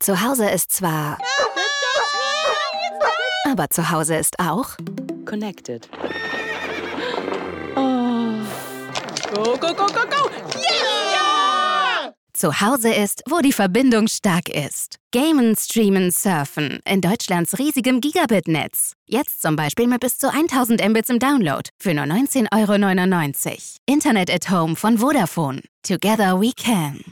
Zu Hause ist zwar... Aber zu Hause ist auch... Connected. Oh. Go, go, go, go, go! Yeah! Zu Hause ist, wo die Verbindung stark ist. Gamen, streamen, surfen. In Deutschlands riesigem Gigabit-Netz. Jetzt zum Beispiel mit bis zu 1000 Mbits im Download. Für nur 19,99 €. Internet at Home von Vodafone. Together we can.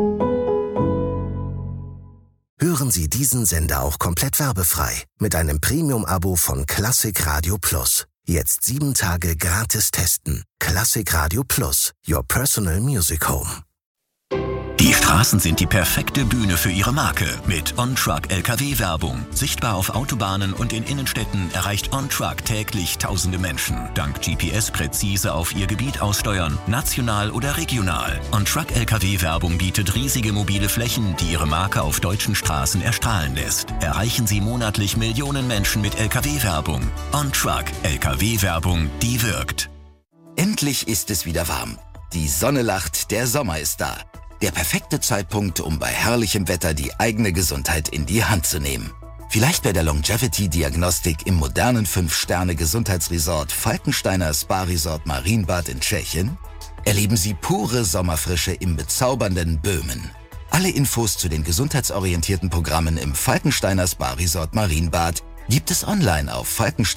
Hören Sie diesen Sender auch komplett werbefrei mit einem Premium-Abo von Klassik Radio Plus. Jetzt 7 Tage gratis testen. Klassik Radio Plus, your personal music home. Die Straßen sind die perfekte Bühne für Ihre Marke. Mit OnTruck LKW-Werbung. Sichtbar auf Autobahnen und in Innenstädten erreicht OnTruck täglich tausende Menschen. Dank GPS präzise auf Ihr Gebiet aussteuern, national oder regional. OnTruck LKW-Werbung bietet riesige mobile Flächen, die Ihre Marke auf deutschen Straßen erstrahlen lässt. Erreichen Sie monatlich Millionen Menschen mit LKW-Werbung. OnTruck LKW-Werbung, die wirkt. Endlich ist es wieder warm. Die Sonne lacht, der Sommer ist da. Der perfekte Zeitpunkt, um bei herrlichem Wetter die eigene Gesundheit in die Hand zu nehmen. Vielleicht bei der Longevity-Diagnostik im modernen 5-Sterne-Gesundheitsresort Falkensteiner Spa-Resort Marienbad in Tschechien? Erleben Sie pure Sommerfrische im bezaubernden Böhmen. Alle Infos zu den gesundheitsorientierten Programmen im Falkensteiner Spa-Resort Marienbad gibt es online auf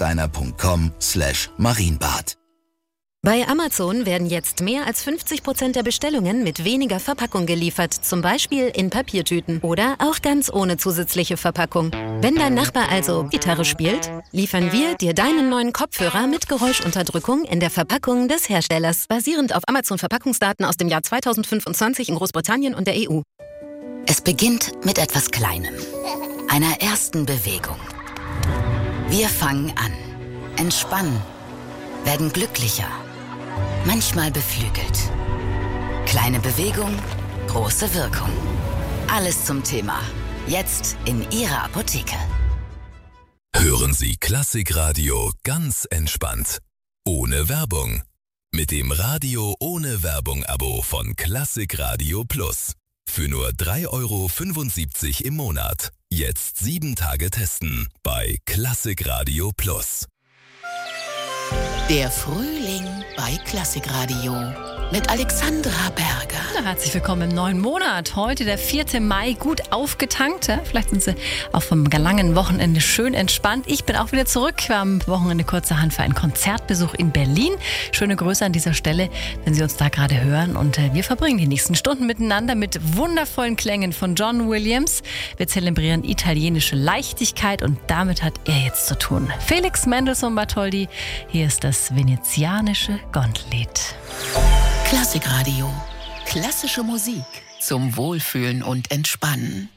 falkensteiner.com/Marienbad. Bei Amazon werden jetzt mehr als 50% der Bestellungen mit weniger Verpackung geliefert, zum Beispiel in Papiertüten oder auch ganz ohne zusätzliche Verpackung. Wenn dein Nachbar also Gitarre spielt, liefern wir dir deinen neuen Kopfhörer mit Geräuschunterdrückung in der Verpackung des Herstellers, basierend auf Amazon-Verpackungsdaten aus dem Jahr 2025 in Großbritannien und der EU. Es beginnt mit etwas Kleinem, einer ersten Bewegung. Wir fangen an, entspannen, werden glücklicher. Manchmal beflügelt. Kleine Bewegung, große Wirkung. Alles zum Thema. Jetzt in Ihrer Apotheke. Hören Sie Klassik Radio ganz entspannt. Ohne Werbung. Mit dem Radio ohne Werbung-Abo von Klassik Radio Plus. Für nur 3,75 € im Monat. Jetzt 7 Tage testen bei Klassik Radio Plus. Der Frühling bei Klassik Radio mit Alexandra Berger. Na, herzlich willkommen im neuen Monat. Heute der 4. Mai, gut aufgetankt. Ja? Vielleicht sind Sie auch vom langen Wochenende schön entspannt. Ich bin auch wieder zurück. Wir haben am Wochenende kurzerhand für einen Konzertbesuch in Berlin. Schöne Grüße an dieser Stelle, wenn Sie uns da gerade hören. Und wir verbringen die nächsten Stunden miteinander mit wundervollen Klängen von John Williams. Wir zelebrieren italienische Leichtigkeit und damit hat er jetzt zu tun. Felix Mendelssohn Bartholdy, hier ist das venezianische Gondellied. Klassik Radio. Klassische Musik zum Wohlfühlen und Entspannen.